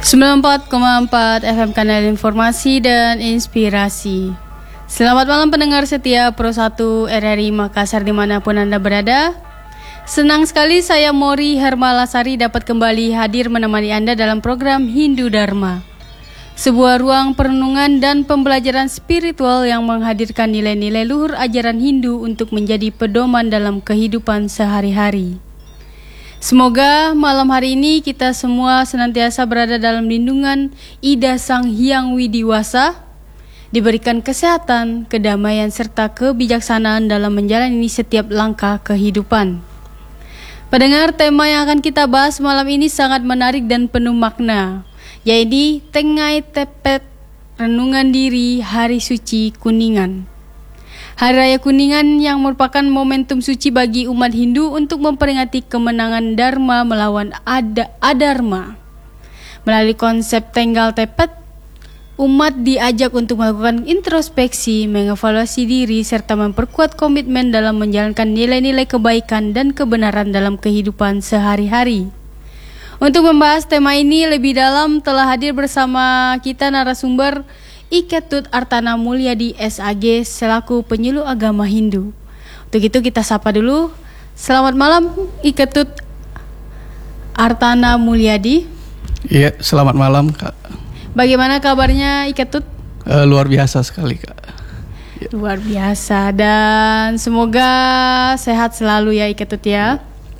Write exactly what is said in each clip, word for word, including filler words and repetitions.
sembilan puluh empat koma empat F M Kanal Informasi dan Inspirasi. Selamat malam pendengar setia Pro satu R R I Makassar dimanapun Anda berada. Senang sekali saya Mori Hermalasari dapat kembali hadir menemani Anda dalam program Hindu Dharma, sebuah ruang perenungan dan pembelajaran spiritual yang menghadirkan nilai-nilai luhur ajaran Hindu untuk menjadi pedoman dalam kehidupan sehari-hari. Semoga malam hari ini kita semua senantiasa berada dalam lindungan Ida Sang Hyang Widiwasa, diberikan kesehatan, kedamaian, serta kebijaksanaan dalam menjalani setiap langkah kehidupan. Pendengar, tema yang akan kita bahas malam ini sangat menarik dan penuh makna, yaitu Tengai Tepet Renungan Diri Hari Suci Kuningan. Hari Raya Kuningan yang merupakan momentum suci bagi umat Hindu untuk memperingati kemenangan Dharma melawan Ad- Adharma. Melalui konsep Tenggal Tepet, umat diajak untuk melakukan introspeksi, mengevaluasi diri, serta memperkuat komitmen dalam menjalankan nilai-nilai kebaikan dan kebenaran dalam kehidupan sehari-hari. Untuk membahas tema ini lebih dalam telah hadir bersama kita narasumber I Ketut Artana Mulyadi S A G selaku penyuluh agama Hindu. Untuk itu kita sapa dulu. Selamat malam I Ketut Artana Mulyadi. Iya, selamat malam Kak. Bagaimana kabarnya I Ketut? Uh, luar biasa sekali Kak. Ya. Luar biasa, dan semoga sehat selalu ya I Ketut ya.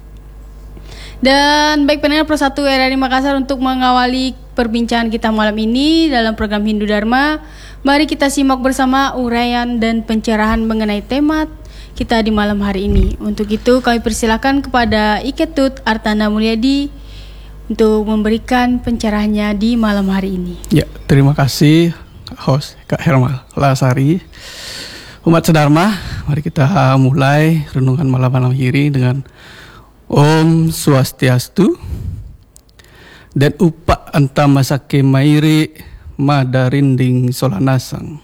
Dan baik pendengar Pro satu R R I Makassar, untuk mengawali perbincangan kita malam ini dalam program Hindu Dharma, mari kita simak bersama uraian dan pencerahan mengenai tema kita di malam hari ini. Untuk itu kami persilakan kepada I Ketut Artana Mulyadi untuk memberikan pencerahannya di malam hari ini. Ya, terima kasih host Kak Hermalasari. Umat sedharma, mari kita mulai renungan malam-malam ini dengan Om Swastiastu dan upa antama sake mairi madarinding solanasang.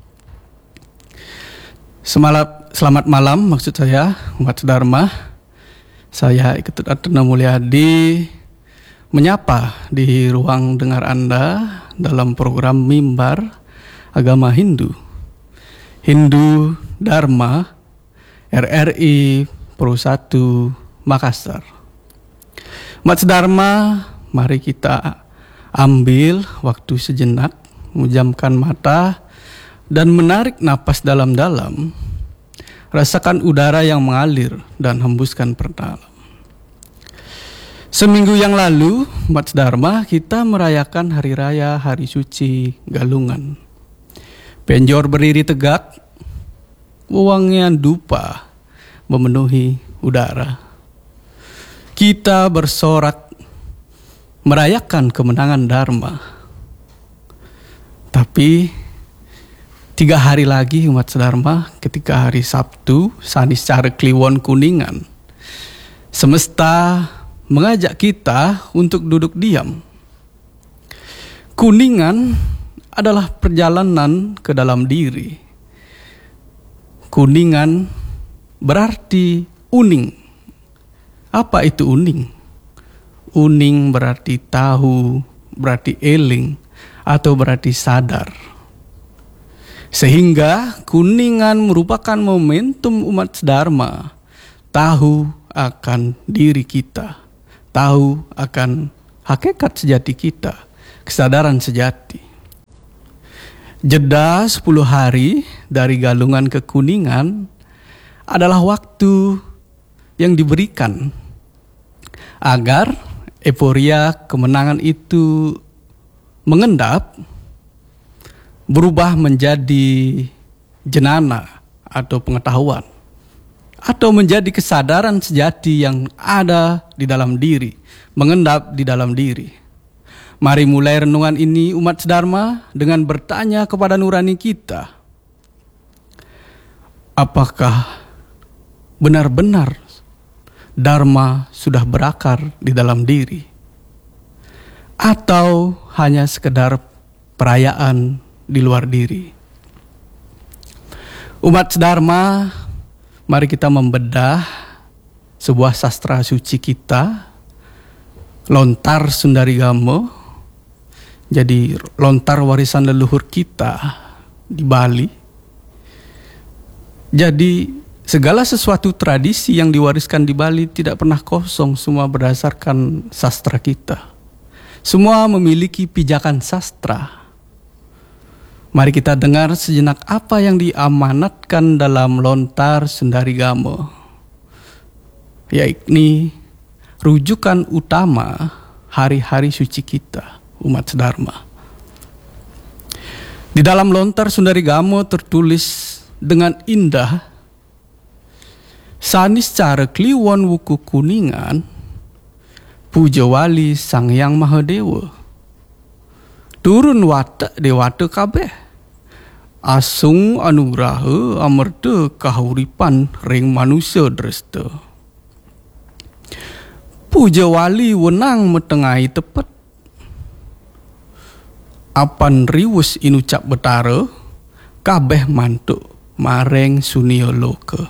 Semalam, selamat malam maksud saya umat sedharma. Saya I Ketut Artana Mulyadi menyapa di ruang dengar Anda dalam program Mimbar Agama Hindu Hindu Dharma R R I Pro satu Makassar. Umat sedharma, mari kita ambil waktu sejenak, memejamkan mata dan menarik napas dalam-dalam. Rasakan udara yang mengalir dan hembuskan perdalam. Seminggu yang lalu, umat sedharma, kita merayakan Hari Raya Hari Suci Galungan. Penjor berdiri tegak, wewangian dupa memenuhi udara. Kita bersorak merayakan kemenangan Dharma. Tapi tiga hari lagi umat sedharma, ketika hari Sabtu, Saniscara Kliwon Kuningan, semesta mengajak kita untuk duduk diam. Kuningan adalah perjalanan ke dalam diri. Kuningan berarti uning. Apa itu uning? Uning berarti tahu, berarti eling, atau berarti sadar. Sehingga kuningan merupakan momentum umat sedharma tahu akan diri kita, tahu akan hakikat sejati kita, kesadaran sejati. Jeda sepuluh hari dari Galungan ke Kuningan adalah waktu yang diberikan agar euforia kemenangan itu mengendap, berubah menjadi jenana atau pengetahuan, atau menjadi kesadaran sejati yang ada di dalam diri, mengendap di dalam diri. Mari mulai renungan ini umat sedharma dengan bertanya kepada nurani kita, apakah benar-benar Dharma sudah berakar di dalam diri, atau hanya sekedar perayaan di luar diri? Umat sedharma, mari kita membedah sebuah sastra suci kita, Lontar Sundarigamo, jadi lontar warisan leluhur kita di Bali. Jadi segala sesuatu tradisi yang diwariskan di Bali tidak pernah kosong, semua berdasarkan sastra kita. Semua memiliki pijakan sastra. Mari kita dengar sejenak apa yang diamanatkan dalam lontar Sundaregama, yakni rujukan utama hari-hari suci kita, umat sedharma. Di dalam lontar Sundaregama tertulis dengan indah, Saniscara Kliwon Wuku Kuningan, puja wali Sang Hyang Mahadewa, turun watak dewata kabeh, asung anugraha amerta kahuripan ring manusia dresta. Puja wali wenang metengahi tepet, apan riwus inucap betara, kabeh mantuk mareng sunia loka.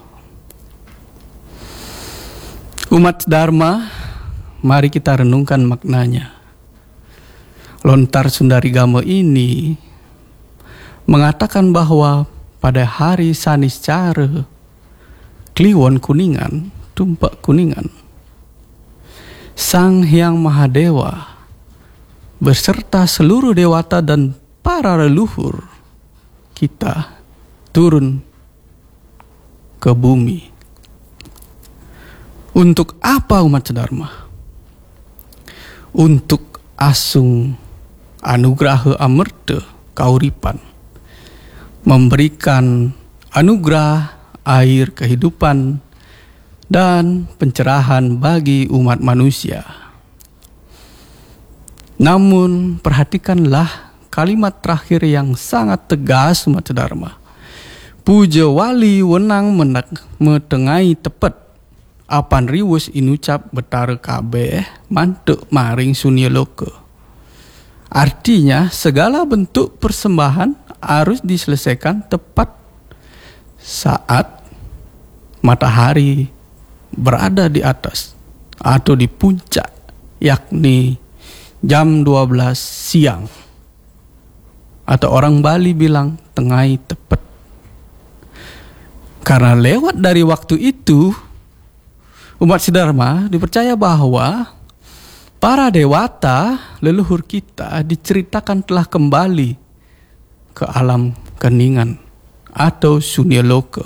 Umat Dharma, mari kita renungkan maknanya. Lontar Sundaregama ini mengatakan bahwa pada hari Saniscara Kliwon Kuningan, tumpak Kuningan, Sang Hyang Mahadewa beserta seluruh dewata dan para leluhur kita turun ke bumi. Untuk apa umat sedharma? Untuk asung anugraha amerta kauripan, memberikan anugerah air kehidupan dan pencerahan bagi umat manusia. Namun perhatikanlah kalimat terakhir yang sangat tegas umat sedharma. Puja wali wenang menak metengai tepet, apan riwus inucap betara kabeh mantuk maring sunia loka. Artinya segala bentuk persembahan harus diselesaikan tepat saat matahari berada di atas atau di puncak, yakni jam dua belas siang, atau orang Bali bilang tengai tepet. Karena lewat dari waktu itu, umat sedharma dipercaya bahwa para dewata leluhur kita diceritakan telah kembali ke alam keningan atau sunyaloka.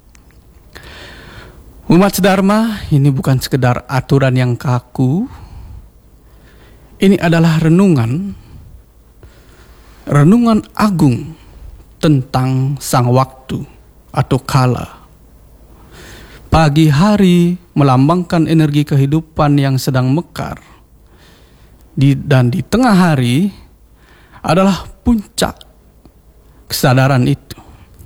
Umat sedharma, ini bukan sekedar aturan yang kaku. Ini adalah renungan, renungan agung tentang sang waktu atau kala. Pagi hari melambangkan energi kehidupan yang sedang mekar. Di, dan di tengah hari adalah puncak kesadaran itu.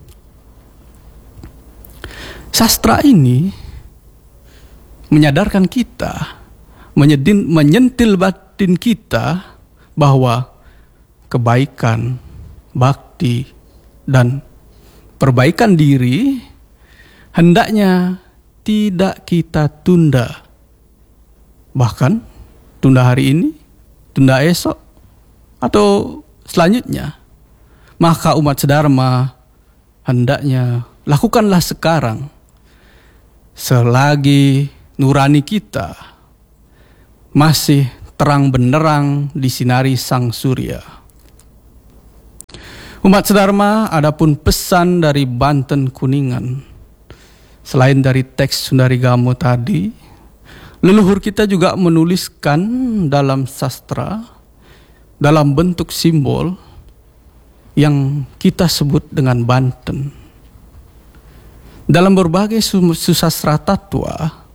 Sastra ini menyadarkan kita, menyedin, menyentil batin kita bahwa kebaikan, bakti, dan perbaikan diri hendaknya tidak kita tunda. Bahkan tunda hari ini, tunda esok, atau selanjutnya. Maka umat sedharma hendaknya lakukanlah sekarang, selagi nurani kita masih terang benderang disinari sang surya. Umat sedharma, adapun pesan dari Banten Kuningan, selain dari teks Sundaregama tadi, leluhur kita juga menuliskan dalam sastra, dalam bentuk simbol yang kita sebut dengan Banten. Dalam berbagai susastra tatwa,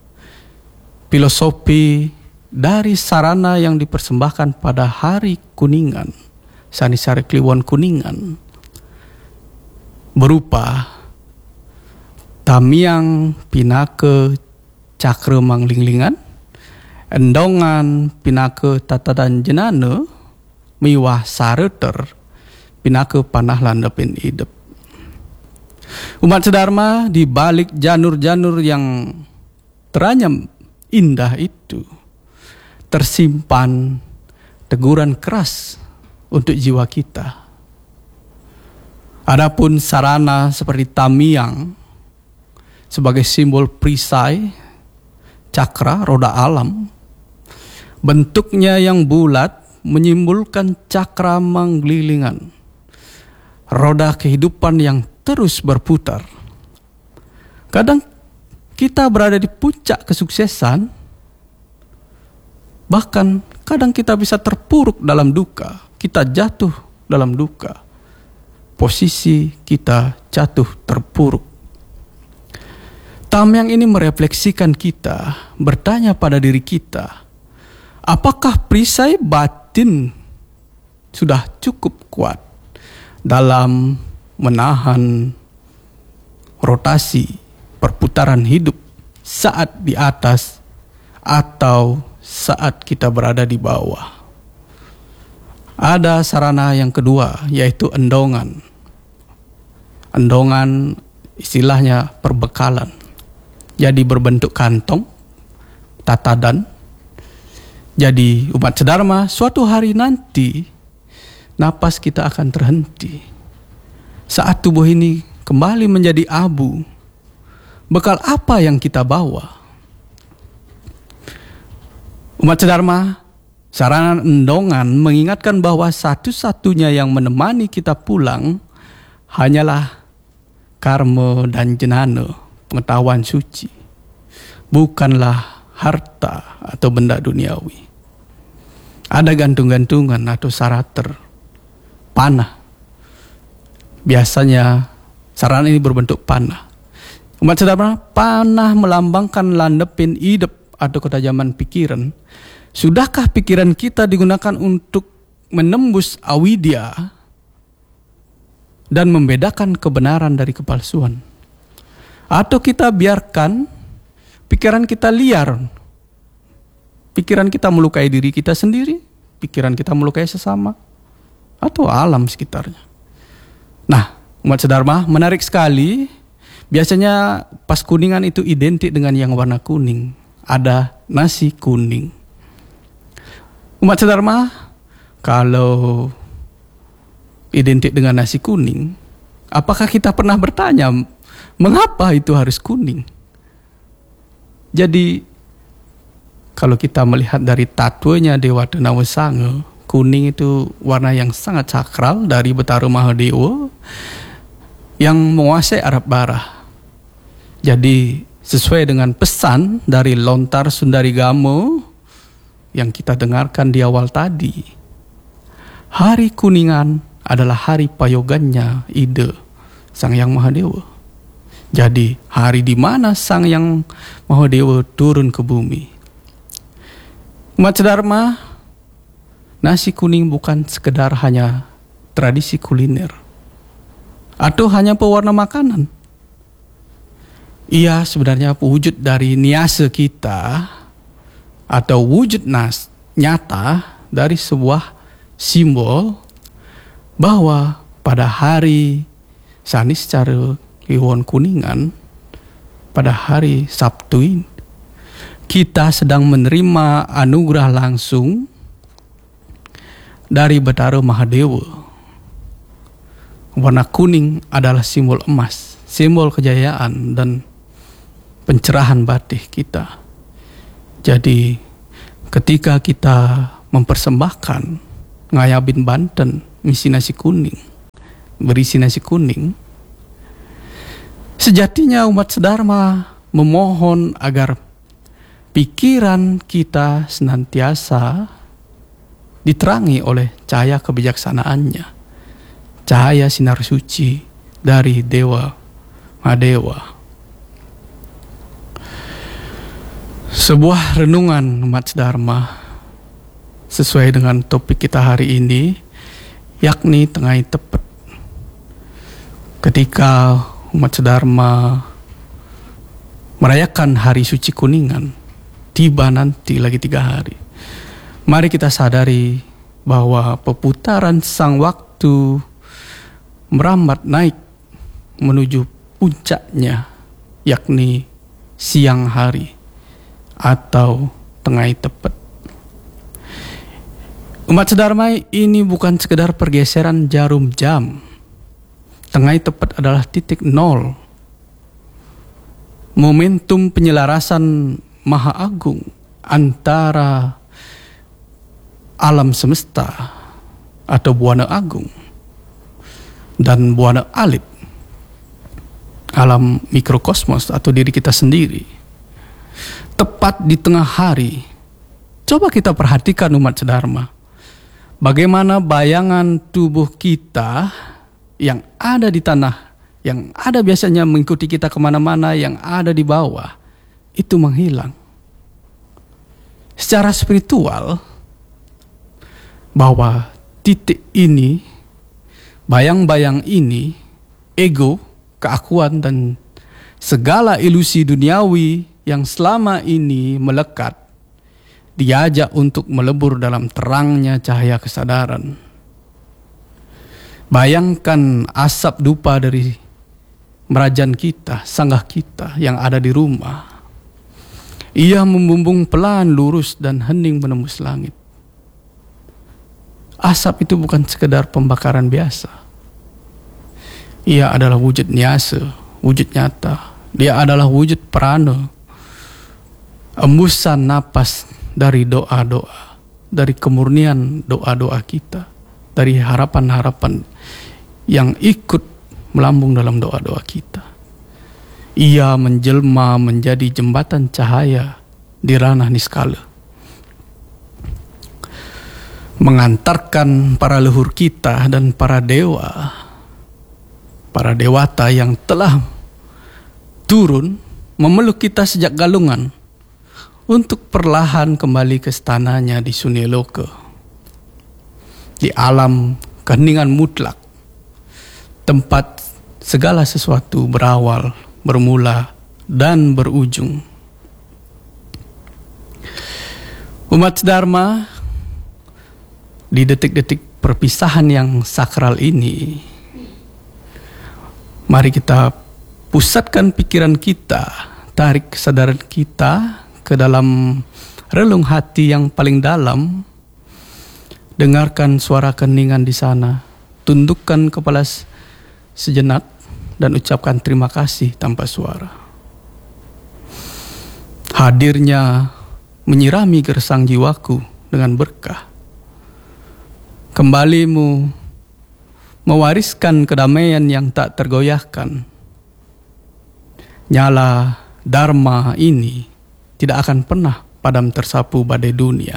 filosofi dari sarana yang dipersembahkan pada hari Kuningan, Saniscara Kliwon Kuningan, berupa tamiang pinake cakra manglinglingan, endongan pinake tatadan jenana, miwah sareter pinake panah landepin hidup. Umat sedharma, di balik janur-janur yang teranyam indah itu tersimpan teguran keras untuk jiwa kita. Adapun sarana seperti tamiang sebagai simbol perisai, cakra, roda alam, bentuknya yang bulat menyimbolkan cakra menggelingan, roda kehidupan yang terus berputar. Kadang kita berada di puncak kesuksesan, bahkan kadang kita bisa terpuruk dalam duka, kita jatuh dalam duka. Posisi kita jatuh terpuruk. Tamiang ini merefleksikan kita, bertanya pada diri kita, apakah perisai batin sudah cukup kuat dalam menahan rotasi perputaran hidup saat di atas atau saat kita berada di bawah. Ada sarana yang kedua, yaitu endongan. Endongan istilahnya perbekalan. Jadi berbentuk kantong, tatadan. Jadi umat sedharma, suatu hari nanti napas kita akan terhenti. Saat tubuh ini kembali menjadi abu, bekal apa yang kita bawa? Umat sedharma, sarana endongan mengingatkan bahwa satu-satunya yang menemani kita pulang hanyalah karma dan jenana, pengetahuan suci, bukanlah harta atau benda duniawi. Ada gantung-gantungan atau sarater, panah. Biasanya sarana ini berbentuk panah. Umat sedharma, panah melambangkan landepin hidup atau ketajaman pikiran. Sudahkah pikiran kita digunakan untuk menembus awidya dan membedakan kebenaran dari kepalsuan? Atau kita biarkan pikiran kita liar? Pikiran kita melukai diri kita sendiri, pikiran kita melukai sesama, atau alam sekitarnya. Nah, umat sedharma, menarik sekali. Biasanya pas kuningan itu identik dengan yang warna kuning. Ada nasi kuning. Umat sedharma, kalau identik dengan nasi kuning, apakah kita pernah bertanya, mengapa itu harus kuning? Jadi, kalau kita melihat dari tatuanya Dewa Tenawa Sanga, kuning itu warna yang sangat sakral dari Betara Mahadewa yang menguasai Arab Barah. Jadi, sesuai dengan pesan dari Lontar Sundari Gamo yang kita dengarkan di awal tadi, hari kuningan adalah hari payogannya ide Sang Yang Mahadewa. Jadi hari di mana Sang Yang Mahadewa turun ke bumi. Umat sedharma, nasi kuning bukan sekedar hanya tradisi kuliner atau hanya pewarna makanan. Ia sebenarnya wujud dari niasa kita atau wujud nas nyata dari sebuah simbol bahwa pada hari Saniscara Kliwon Kuningan, pada hari Sabtu ini, kita sedang menerima anugerah langsung dari Betara Mahadewa. Warna kuning adalah simbol emas, simbol kejayaan dan pencerahan batin kita. Jadi ketika kita mempersembahkan Ngayabin Banten misi nasi kuning, berisi nasi kuning, sejatinya umat sedharma memohon agar pikiran kita senantiasa diterangi oleh cahaya kebijaksanaannya, cahaya sinar suci dari Dewa Mahadewa. Sebuah renungan umat sedharma sesuai dengan topik kita hari ini, yakni tengai tepet. Ketika umat sedharma merayakan hari suci kuningan, tiba nanti lagi tiga hari. Mari kita sadari bahwa perputaran sang waktu merambat naik menuju puncaknya, yakni siang hari atau tengai tepet. Umat Sedharma, ini bukan sekedar pergeseran jarum jam. Tengah tepat adalah titik nol. Momentum penyelarasan maha agung antara alam semesta atau buana agung dan buana alit, alam mikrokosmos atau diri kita sendiri. Tepat di tengah hari, coba kita perhatikan umat Sedharma, bagaimana bayangan tubuh kita yang ada di tanah, yang ada biasanya mengikuti kita kemana-mana, yang ada di bawah, itu menghilang. Secara spiritual, bahwa titik ini, bayang-bayang ini, ego, keakuan, dan segala ilusi duniawi yang selama ini melekat, diajak untuk melebur dalam terangnya cahaya kesadaran. Bayangkan asap dupa dari merajan kita, sanggah kita yang ada di rumah. Ia membumbung pelan, lurus, dan hening menembus langit. Asap itu bukan sekedar pembakaran biasa. Ia adalah wujud nyata, wujud nyata. Dia adalah wujud prana, embusan napas dari doa-doa, dari kemurnian doa-doa kita, dari harapan-harapan yang ikut melambung dalam doa-doa kita. Ia menjelma menjadi jembatan cahaya di ranah niskala, mengantarkan para leluhur kita dan para dewa, para dewata yang telah turun memeluk kita sejak galungan untuk perlahan kembali ke istananya di Sunyaloka, di alam keheningan mutlak, tempat segala sesuatu berawal, bermula, dan berujung. Umat Sedharma, di detik-detik perpisahan yang sakral ini, mari kita pusatkan pikiran kita, tarik kesadaran kita ke dalam relung hati yang paling dalam. Dengarkan suara keheningan di sana, tundukkan kepala sejenak dan ucapkan terima kasih tanpa suara. Hadirnya menyirami gersang jiwaku dengan berkah. Kembalimu mewariskan kedamaian yang tak tergoyahkan. Nyala Dharma ini tidak akan pernah padam tersapu badai dunia.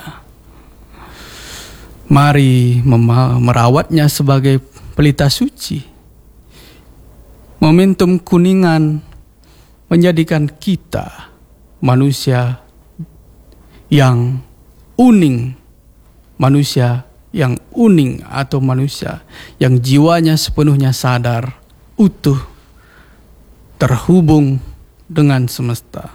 Mari merawatnya sebagai pelita suci. Momentum kuningan menjadikan kita manusia yang uning, manusia yang uning atau manusia yang jiwanya sepenuhnya sadar, utuh, terhubung dengan semesta.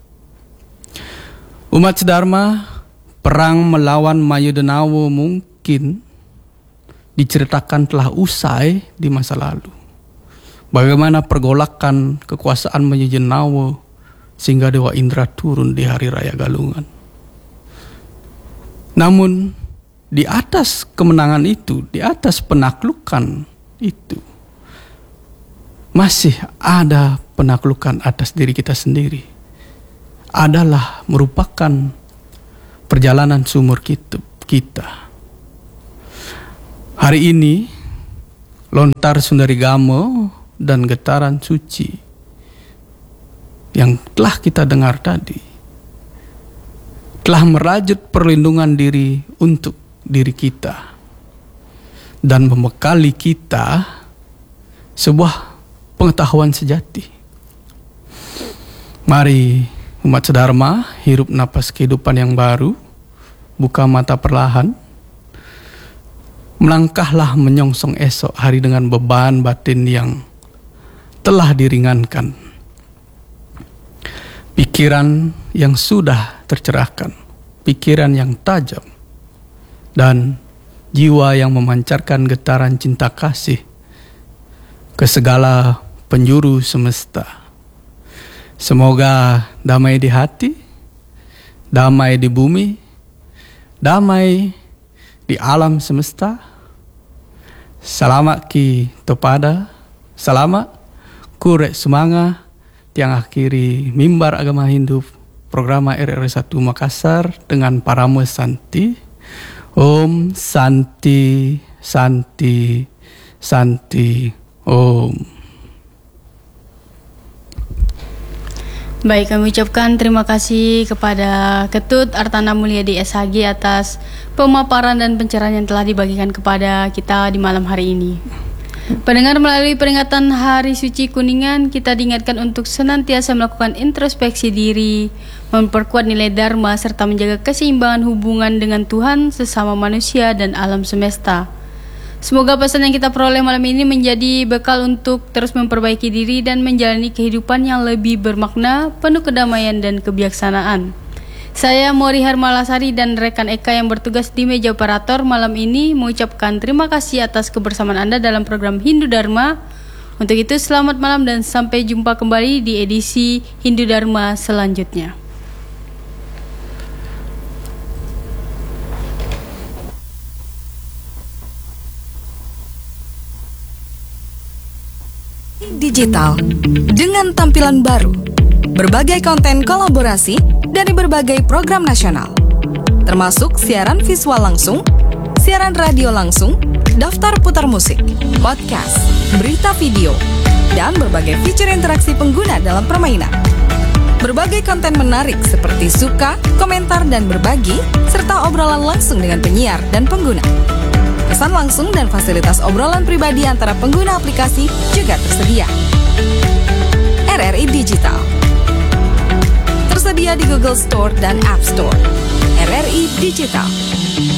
Umat Sedharma, perang melawan Mayudenawa mungkin diceritakan telah usai di masa lalu. Bagaimana pergolakan kekuasaan Mayudenawa sehingga Dewa Indra turun di hari raya Galungan. Namun di atas kemenangan itu, di atas penaklukan itu, masih ada penaklukan atas diri kita sendiri. Adalah merupakan perjalanan seumur kita. Hari ini, lontar Sundari Gamo dan getaran suci yang telah kita dengar tadi, telah merajut perlindungan diri untuk diri kita dan membekali kita sebuah pengetahuan sejati. Mari umat Sedharma hirup napas kehidupan yang baru, buka mata perlahan, melangkahlah menyongsong esok hari dengan beban batin yang telah diringankan, pikiran yang sudah tercerahkan, pikiran yang tajam, dan jiwa yang memancarkan getaran cinta kasih ke segala penjuru semesta. Semoga damai di hati, damai di bumi, damai di alam semesta. Selamat ki topada, selamat kurek semanga tiang akhiri mimbar agama Hindu program R R I satu Makassar dengan Paramo Santi. Om Santi, Santi, Santi, Om. Baik, kami ucapkan terima kasih kepada Ketut Artana Mulyadi S H G atas pemaparan dan pencerahan yang telah dibagikan kepada kita di malam hari ini. Pendengar, melalui peringatan Hari Suci Kuningan, kita diingatkan untuk senantiasa melakukan introspeksi diri, memperkuat nilai Dharma, serta menjaga keseimbangan hubungan dengan Tuhan, sesama manusia, dan alam semesta. Semoga pesan yang kita peroleh malam ini menjadi bekal untuk terus memperbaiki diri dan menjalani kehidupan yang lebih bermakna, penuh kedamaian dan kebijaksanaan. Saya Mori Hermalasari dan rekan Eka yang bertugas di meja operator malam ini mengucapkan terima kasih atas kebersamaan Anda dalam program Hindu Dharma. Untuk itu, selamat malam dan sampai jumpa kembali di edisi Hindu Dharma selanjutnya. Digital dengan tampilan baru, berbagai konten kolaborasi dari berbagai program nasional, termasuk siaran visual langsung, siaran radio langsung, daftar putar musik, podcast, berita video, dan berbagai fitur interaksi pengguna dalam permainan. Berbagai konten menarik seperti suka, komentar, dan berbagi, serta obrolan langsung dengan penyiar dan pengguna. Pesan langsung dan fasilitas obrolan pribadi antara pengguna aplikasi juga tersedia. R R I Digital tersedia di Google Store dan App Store. R R I Digital.